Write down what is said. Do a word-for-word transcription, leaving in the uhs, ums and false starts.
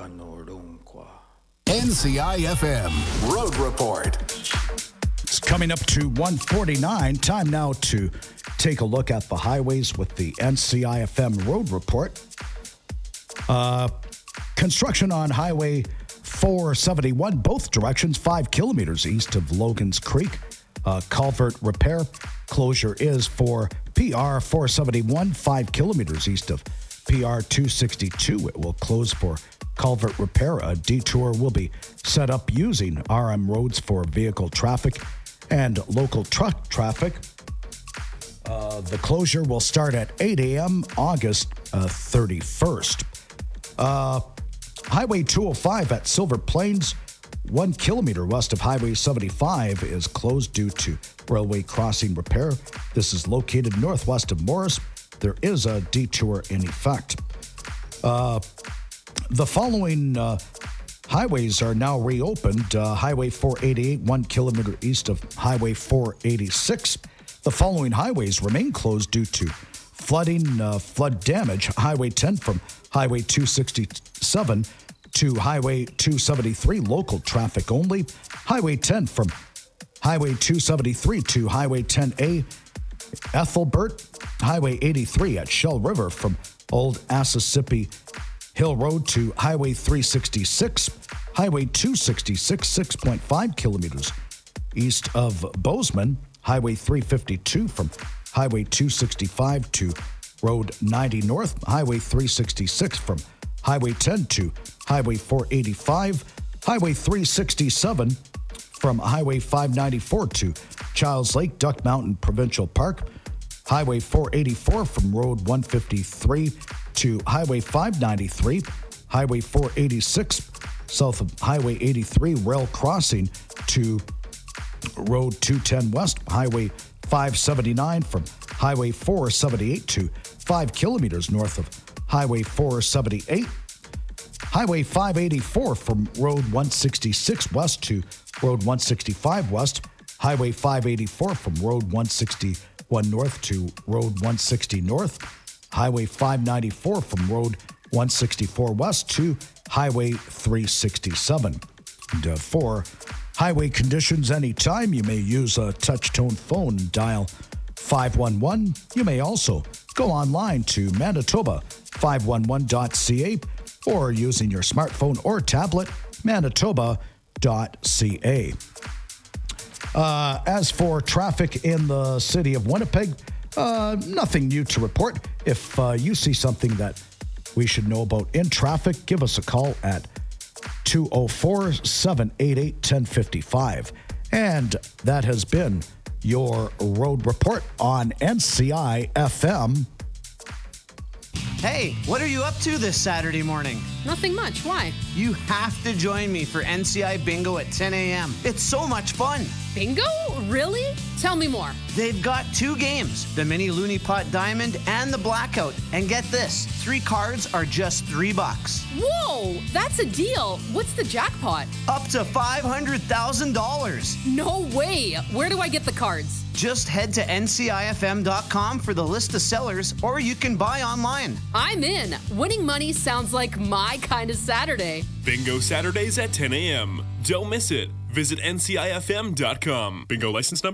Canordon qua. N C I F M Road Report. It's coming up to one forty-nine. Time now to take a look at the highways with the N C I F M Road Report. Uh, construction on Highway four seventy-one, both directions, five kilometers east of Logan's Creek. Uh, culvert repair closure is for P R four seventy-one, five kilometers east of P R two sixty-two. It will close for culvert repair. A detour will be set up using R M roads for vehicle traffic and local truck traffic. Uh, the closure will start at eight a.m. August uh, thirty-first. Uh, Highway two oh five at Silver Plains, one kilometer west of Highway seventy-five, is closed due to railway crossing repair. This is located northwest of Morris. There is a detour in effect. Uh, the following uh, highways are now reopened. Uh, Highway four eighty-eight, one kilometer east of Highway four eighty-six. The following highways remain closed due to flooding, uh, flood damage. Highway ten from Highway two sixty-seven to Highway two seventy-three, local traffic only. Highway ten from Highway two seventy-three to Highway ten A, Ethelbert. Highway eighty-three at Shell River from Old Assissippi Hill Road to Highway three sixty-six. Highway two sixty-six, six point five kilometers east of Bozeman. Highway three fifty-two from Highway two sixty-five to Road ninety North. Highway three sixty-six from Highway ten to Highway four eighty-five. Highway three sixty-seven from Highway five ninety-four to Childs Lake, Duck Mountain Provincial Park. Highway four eighty-four from Road one fifty-three to Highway five ninety-three. Highway four eighty-six south of Highway eighty-three, rail crossing to Road two ten West. Highway five seventy-nine from Highway four seventy-eight to five kilometers north of Highway four seventy-eight. Highway five eighty-four from Road one sixty-six West to Road one sixty-five West. Highway five eighty-four from Road one sixty-one North to Road one sixty North. Highway five ninety-four from Road one sixty-four West to Highway three sixty-seven. And uh, for highway conditions anytime, you may use a touch-tone phone and dial five one one. You may also go online to Manitoba five one one dot c a or using your smartphone or tablet, manitoba dot c a. Uh, as for traffic in the city of Winnipeg, uh, nothing new to report. If uh, you see something that we should know about in traffic, give us a call at two oh four, seven eight eight, one oh five five. And that has been your road report on N C I F M. Hey, what are you up to this Saturday morning? Nothing much. Why? You have to join me for N C I Bingo at ten a.m. It's so much fun. Bingo? Really? Tell me more. They've got two games, the Mini Looney Pot Diamond and the Blackout. And get this, three cards are just three bucks. Whoa, that's a deal. What's the jackpot? Up to five hundred thousand dollars. No way. Where do I get the cards? Just head to N C I F M dot com for the list of sellers, or you can buy online. I'm in. Winning money sounds like my kind of Saturday. Bingo Saturdays at ten a.m. Don't miss it. Visit N C I F M dot com. Bingo license number